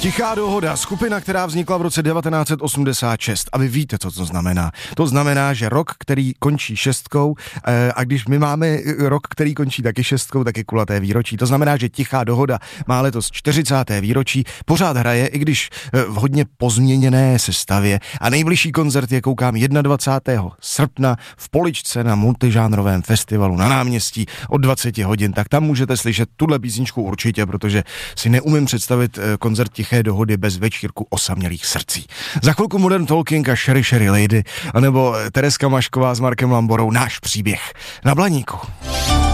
Tichá dohoda, skupina, která vznikla v roce 1986 a vy víte, co to znamená. To znamená, že rok, který končí šestkou a když my máme rok, který končí taky šestkou, tak je kulaté výročí. To znamená, že Tichá dohoda má letos 40. výročí, pořád hraje, i když v hodně pozměněné sestavě a nejbližší koncert je, koukám, 21. srpna v Poličce na multižánrovém festivalu na Náměstí od 20 hodin, tak tam můžete slyšet tuhle písničku určitě, protože si neumím představit koncert Tiché dohody bez večírku osamělých srdcí. Za chvilku Modern Talking a Sherry Sherry Lady, anebo Tereska Mašková s Markem Lamborou, náš příběh na Blaníku.